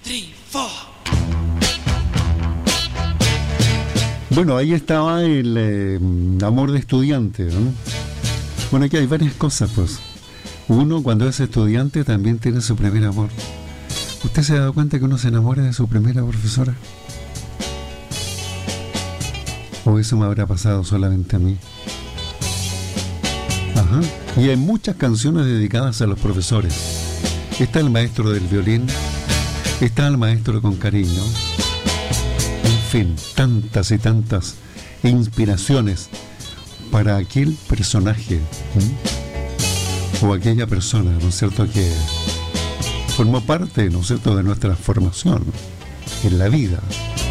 3, 4. Bueno, ahí estaba el amor de estudiante, ¿no? Bueno, aquí hay varias cosas, pues. Uno, cuando es estudiante, también tiene su primer amor. ¿Usted se ha dado cuenta que uno se enamora de su primera profesora? ¿O eso me habrá pasado solamente a mí? Ajá. Y hay muchas canciones dedicadas a los profesores. Está el maestro del violín, está el maestro con cariño. En fin, tantas y tantas inspiraciones para aquel personaje, ¿sí? O aquella persona, ¿no es cierto?, que formó parte, ¿no es cierto?, de nuestra formación en la vida.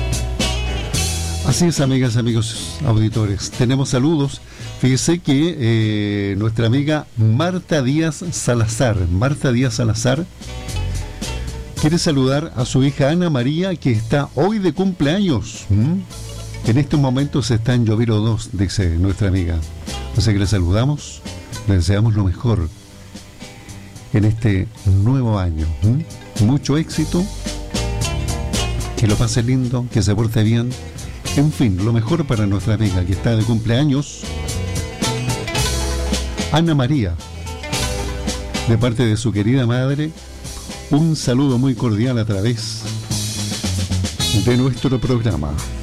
Así es, amigas, amigos auditores. Tenemos saludos. Fíjese que nuestra amiga Marta Díaz Salazar quiere saludar a su hija Ana María, que está hoy de cumpleaños. En estos momentos está en Lloviro 2, dice nuestra amiga. Así que le saludamos, le deseamos lo mejor en este nuevo año. Mucho éxito, que lo pase lindo, que se porte bien. En fin, lo mejor para nuestra amiga que está de cumpleaños, Ana María, de parte de su querida madre. Un saludo muy cordial a través de nuestro programa.